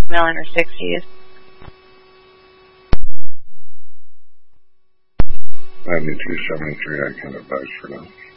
female in her 60s. 92, 73, I can't advise for now.